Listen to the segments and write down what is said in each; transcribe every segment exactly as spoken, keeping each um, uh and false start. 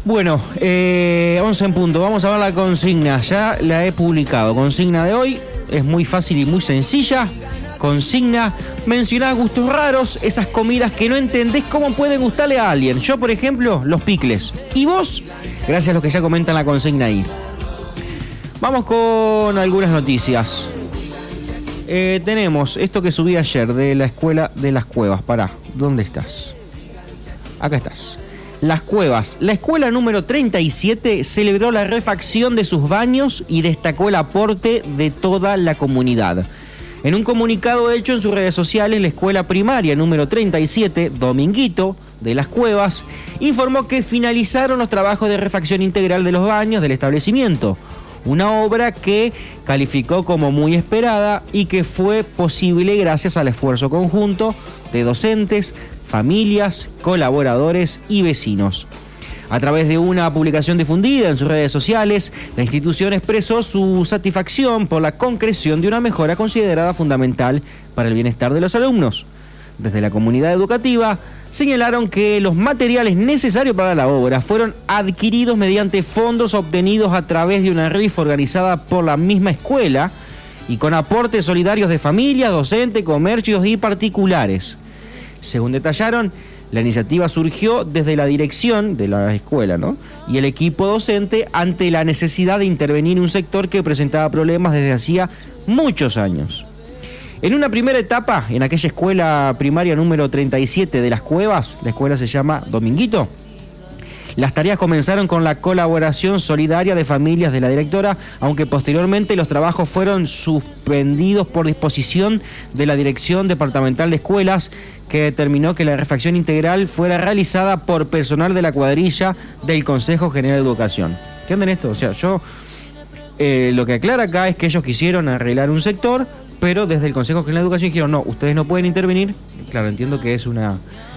Bueno, eh, once en punto, vamos a ver la consigna, ya la he publicado. Consigna de hoy es muy fácil y muy sencilla. Consigna, mencionar gustos raros, esas comidas que no entendés cómo pueden gustarle a alguien. Yo, por ejemplo, los picles. ¿Y vos? Gracias a los que ya comentan la consigna ahí. Vamos con algunas noticias. Eh, tenemos esto que subí ayer de la Escuela de las Cuevas. Pará, ¿dónde estás? Acá estás. Las Cuevas. La escuela número treinta y siete celebró la refacción de sus baños y destacó el aporte de toda la comunidad. En un comunicado hecho en sus redes sociales, la escuela primaria número treinta y siete, Dominguito, de Las Cuevas, informó que finalizaron los trabajos de refacción integral de los baños del establecimiento. Una obra que calificó como muy esperada y que fue posible gracias al esfuerzo conjunto de docentes, familias, colaboradores y vecinos. A través de una publicación difundida en sus redes sociales, la institución expresó su satisfacción por la concreción de una mejora considerada fundamental para el bienestar de los alumnos. Desde la comunidad educativa, señalaron que los materiales necesarios para la obra fueron adquiridos mediante fondos obtenidos a través de una rifa organizada por la misma escuela y con aportes solidarios de familias, docentes, comercios y particulares. Según detallaron, la iniciativa surgió desde la dirección de la escuela, ¿no?, y el equipo docente ante la necesidad de intervenir en un sector que presentaba problemas desde hacía muchos años. En una primera etapa, en aquella escuela primaria número treinta y siete de Las Cuevas, la escuela se llama Dominguito, las tareas comenzaron con la colaboración solidaria de familias de la directora, aunque posteriormente los trabajos fueron suspendidos por disposición de la Dirección Departamental de Escuelas, que determinó que la refacción integral fuera realizada por personal de la cuadrilla del Consejo General de Educación. ¿Qué onda en esto? O sea, yo eh, lo que aclara acá es que ellos quisieron arreglar un sector, pero desde el Consejo General de Educación dijeron, no, ustedes no pueden intervenir. Claro, entiendo que es una,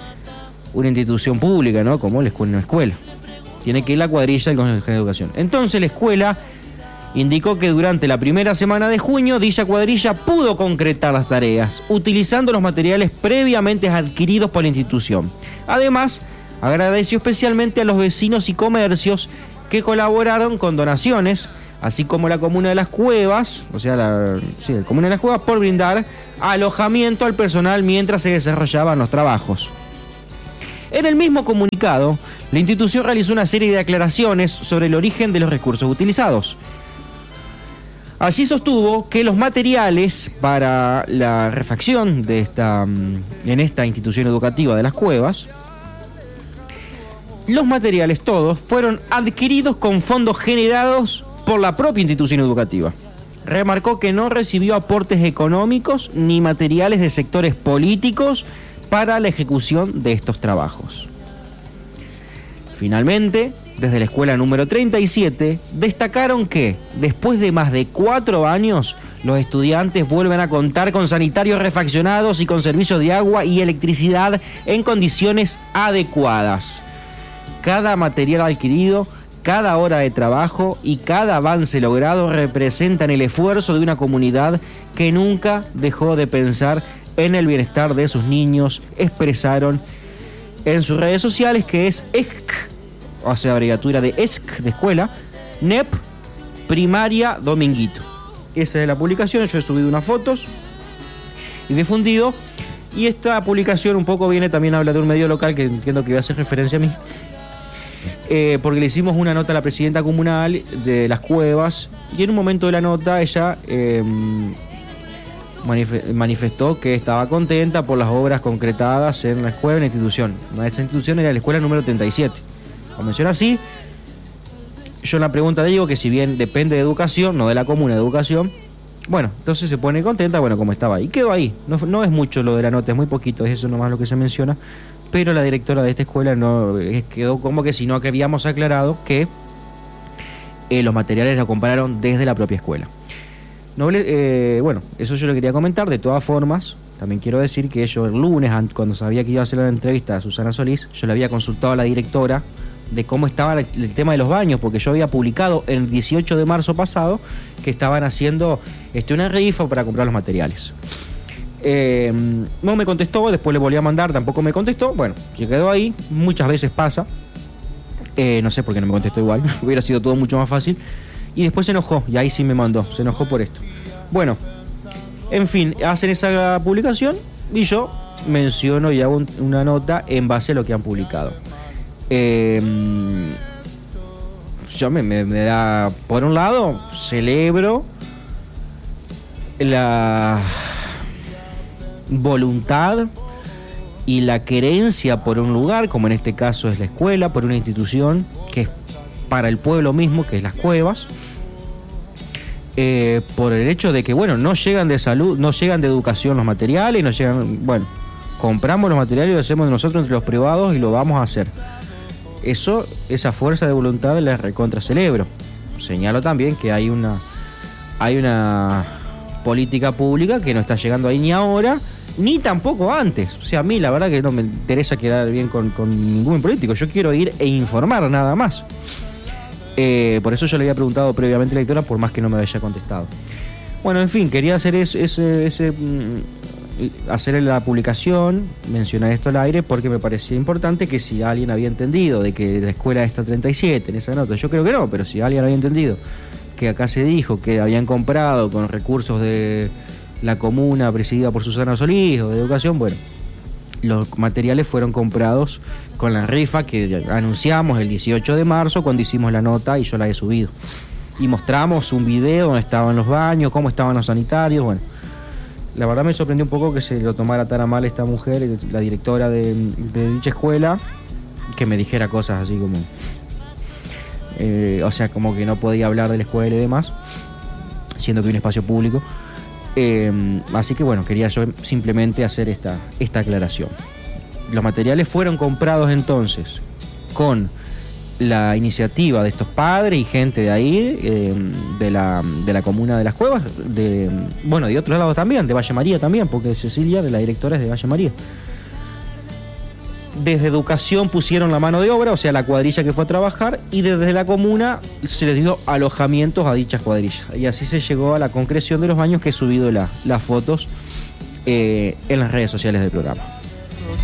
una institución pública, ¿no?, como la escuela, una escuela. Tiene que ir la cuadrilla del Consejo General de Educación. Entonces la escuela indicó que durante la primera semana de junio, dicha cuadrilla pudo concretar las tareas, utilizando los materiales previamente adquiridos por la institución. Además, agradeció especialmente a los vecinos y comercios que colaboraron con donaciones, así como la Comuna de Las Cuevas, o sea, la, sí, la Comuna de Las Cuevas, por brindar alojamiento al personal mientras se desarrollaban los trabajos. En el mismo comunicado, la institución realizó una serie de aclaraciones sobre el origen de los recursos utilizados. Allí sostuvo que los materiales para la refacción de esta, en esta institución educativa de Las Cuevas, los materiales todos fueron adquiridos con fondos generados por la propia institución educativa. Remarcó que no recibió aportes económicos ni materiales de sectores políticos para la ejecución de estos trabajos. Finalmente, desde la escuela número treinta y siete, destacaron que, después de más de cuatro años, los estudiantes vuelven a contar con sanitarios refaccionados y con servicios de agua y electricidad en condiciones adecuadas. Cada material adquirido, cada hora de trabajo y cada avance logrado representan el esfuerzo de una comunidad que nunca dejó de pensar en el bienestar de sus niños, expresaron en sus redes sociales, que es E S C, o sea, abreviatura de E S C, de escuela, N E P, Primaria Dominguito. Esa es la publicación, yo he subido unas fotos y difundido, y esta publicación un poco viene, también habla de un medio local que entiendo que va a hacer referencia a mí, eh, porque le hicimos una nota a la presidenta comunal de Las Cuevas, y en un momento de la nota ella eh, manifestó que estaba contenta por las obras concretadas en la escuela, en la institución. Esa institución era la escuela número treinta y siete. Lo menciona así. Yo en la pregunta digo que si bien depende de educación, no de la comuna de educación, bueno, entonces se pone contenta, bueno, como estaba ahí. Quedó ahí. No, no es mucho lo de la nota, es muy poquito, es eso nomás lo que se menciona. Pero la directora de esta escuela no quedó como que si no, que habíamos aclarado que eh, los materiales la compraron desde la propia escuela. No, eh, bueno, eso yo le quería comentar. De todas formas, también quiero decir que yo el lunes, cuando sabía que iba a hacer la entrevista a Susana Solís, yo le había consultado a la directora de cómo estaba el tema de los baños, porque yo había publicado el dieciocho de marzo pasado que estaban haciendo este, una rifa para comprar los materiales. Eh, no me contestó, después le volví a mandar, tampoco me contestó. Bueno, se quedó ahí, muchas veces pasa. Eh, no sé por qué no me contestó igual, hubiera sido todo mucho más fácil. Y después se enojó, y ahí sí me mandó, se enojó por esto. Bueno, en fin, hacen esa publicación y yo menciono y hago un, una nota en base a lo que han publicado. Eh, yo me, me, me da, por un lado, celebro la voluntad y la querencia por un lugar, como en este caso es la escuela, por una institución que es para el pueblo mismo, que es las Cuevas, eh, por el hecho de que, bueno, no llegan de salud, no llegan de educación los materiales, no llegan, bueno, compramos los materiales y lo hacemos nosotros entre los privados y lo vamos a hacer. Eso, esa fuerza de voluntad la recontra celebro. Señalo también que hay una, hay una política pública que no está llegando ahí ni ahora, ni tampoco antes. O sea, a mí la verdad que no me interesa quedar bien con, con ningún político. Yo quiero ir e informar nada más. Eh, por eso yo le había preguntado previamente a la editora, por más que no me haya contestado. Bueno, en fin, quería hacer ese, ese, ese hacer la publicación, mencionar esto al aire, porque me parecía importante que si alguien había entendido de que la escuela está treinta y siete en esa nota, yo creo que no, pero si alguien había entendido que acá se dijo que habían comprado con recursos de la comuna presidida por Susana Solís o de educación, bueno, los materiales fueron comprados con la rifa que anunciamos el dieciocho de marzo cuando hicimos la nota y yo la he subido. Y mostramos un video donde estaban los baños, cómo estaban los sanitarios, bueno. La verdad me sorprendió un poco que se lo tomara tan a mal esta mujer, la directora de, de dicha escuela, que me dijera cosas así como... Eh, o sea, como que no podía hablar de la escuela y demás, siendo que hay un espacio público. Eh, así que bueno, quería yo simplemente hacer esta, esta aclaración. Los materiales fueron comprados entonces con la iniciativa de estos padres y gente de ahí, eh, de, la, de la comuna de Las Cuevas, de, bueno, de otros lados también, de Valle María también, porque Cecilia, de la directora, es de Valle María. Desde educación pusieron la mano de obra, o sea, la cuadrilla que fue a trabajar, y desde la comuna se les dio alojamientos a dichas cuadrillas. Y así se llegó a la concreción de los baños, que he subido la, las fotos eh, en las redes sociales del programa.